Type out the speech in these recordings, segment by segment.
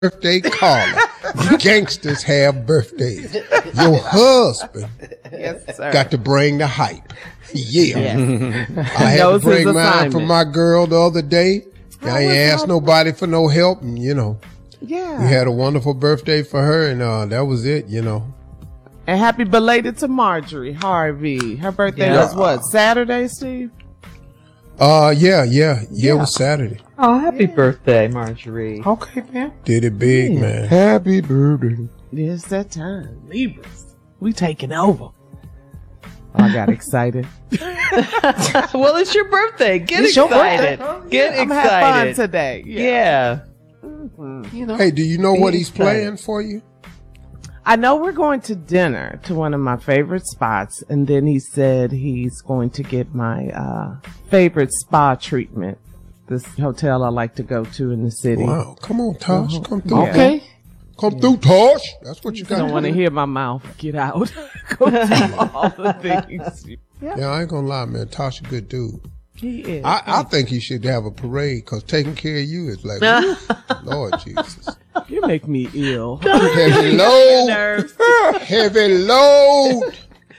birthday, Carla. Gangsters have birthdays. Your husband got to bring the hype. Yeah. I had to bring mine for my girl the other day. I ain't asked nobody for no help, and we had a wonderful birthday for her, and that was it, And happy belated to Marjorie Harvey. Her birthday was what, Saturday, Steve? Yeah, it was Saturday. Oh, happy birthday, Marjorie. Okay, man. Did it big, man. Happy birthday. It's that time. Libras. We taking over. I got excited. Well, it's your birthday. Get excited. Get excited. I'm having fun today. Yeah. Mm-hmm. Hey, do you know what he's playing for you? I know we're going to dinner to one of my favorite spots, and then he said he's going to get my favorite spa treatment. This hotel I like to go to in the city. Wow, come on, Tosh, come through. Okay. Come through, Tosh. That's what you got. I don't want to hear my mouth. Get out. Go do all the things. Yeah, I ain't gonna lie, man. Tosh a good dude. He is. I think he should have a parade, because taking care of you is like, Lord Jesus. You make me ill. Heavy load. Heavy load.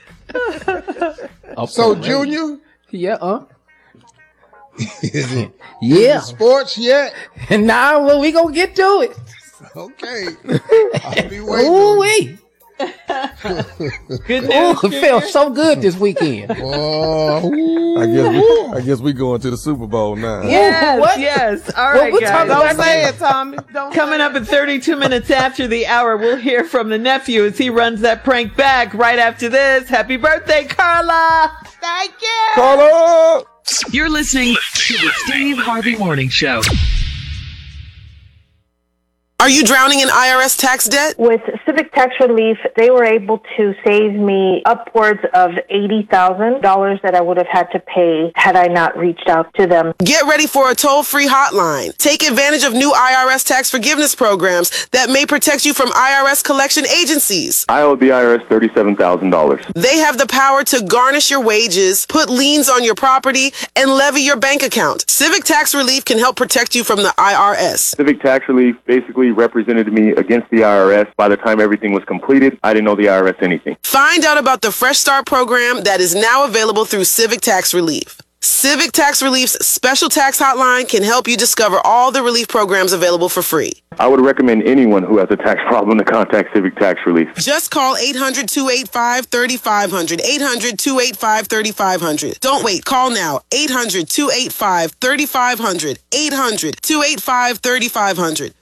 So, Junior? Yeah, Is it yeah. sports yet? And now, well, we gonna get to it. Okay. I'll be waiting. Ooh-wee. Good Oh, news. it felt so good this weekend. Oh, I guess we going to the Super Bowl now. Yes, What? yes. All Well, right, we'll guys. talk about Don't say it, Tommy. Don't Coming up at 32 minutes after the hour, we'll hear from the nephew as he runs that prank back right after this. Happy birthday, Carla! Thank you. Carla! You're listening to the Steve Harvey Morning Show. Are you drowning in IRS tax debt? With Civic Tax Relief, they were able to save me upwards of $80,000 that I would have had to pay had I not reached out to them. Get ready for a toll-free hotline. Take advantage of new IRS tax forgiveness programs that may protect you from IRS collection agencies. I owe the IRS $37,000. They have the power to garnish your wages, put liens on your property, and levy your bank account. Civic Tax Relief can help protect you from the IRS. Civic Tax Relief basically represented me against the IRS. By the time everything was completed, I didn't owe the IRS anything. Find out about the Fresh Start program that is now available through Civic Tax Relief. Civic Tax Relief's special tax hotline can help you discover all the relief programs available for free. I would recommend anyone who has a tax problem to contact Civic Tax Relief. Just call 800-285-3500, 800-285-3500. Don't wait, call now, 800-285-3500, 800-285-3500.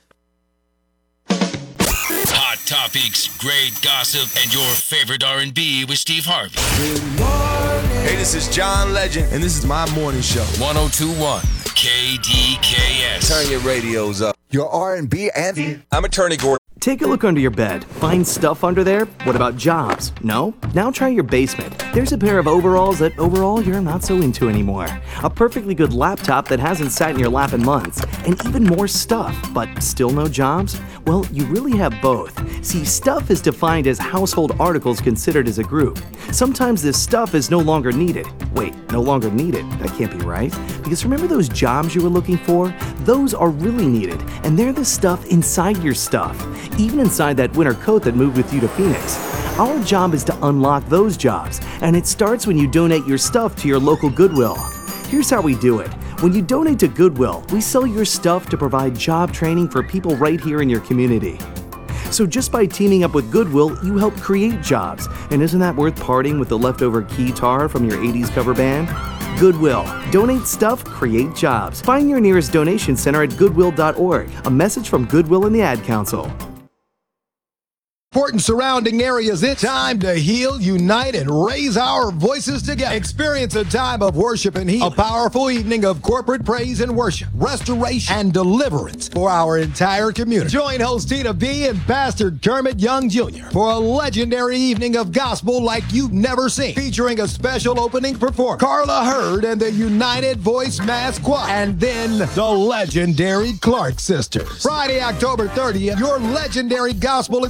Hot topics, great gossip, and your favorite R&B with Steve Harvey. Hey, this is John Legend, and this is my morning show. 102.1 KDKS. Turn your radios up. Your R&B and I'm Attorney Gordon. Take a look under your bed. Find stuff under there? What about jobs? No? Now try your basement. There's a pair of overalls that overall you're not so into anymore. A perfectly good laptop that hasn't sat in your lap in months. And even more stuff, but still no jobs? Well, you really have both. See, stuff is defined as household articles considered as a group. Sometimes this stuff is no longer needed. Wait, no longer needed? That can't be right. Because remember those jobs you were looking for? Those are really needed, and they're the stuff inside your stuff. Even inside that winter coat that moved with you to Phoenix. Our job is to unlock those jobs, and it starts when you donate your stuff to your local Goodwill. Here's how we do it. When you donate to Goodwill, we sell your stuff to provide job training for people right here in your community. So just by teaming up with Goodwill, you help create jobs. And isn't that worth parting with the leftover keytar from your 80s cover band? Goodwill. Donate stuff, create jobs. Find your nearest donation center at goodwill.org. A message from Goodwill and the Ad Council. Important surrounding areas, it's time to heal, unite, and raise our voices together. Experience a time of worship and healing. A powerful evening of corporate praise and worship, restoration, and deliverance for our entire community. Join host Tina B. and Pastor Kermit Young Jr. for a legendary evening of gospel like you've never seen. Featuring a special opening performance, Carla Hurd and the United Voice Mass Choir. And then the legendary Clark Sisters. Friday, October 30th, your legendary gospel experience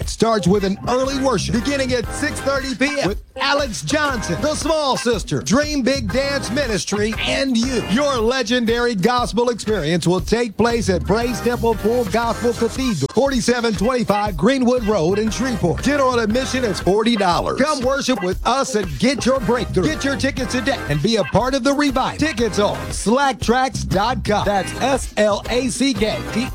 It starts with an early worship beginning at 6:30 p.m. with Alex Johnson, the Small Sister, Dream Big Dance Ministry, and you. Your legendary gospel experience will take place at Praise Temple Full Gospel Cathedral, 4725 Greenwood Road in Shreveport. General admission is $40. Come worship with us and get your breakthrough. Get your tickets today and be a part of the revival. Tickets on slacktracks.com. That's SLACKTRACKS.com.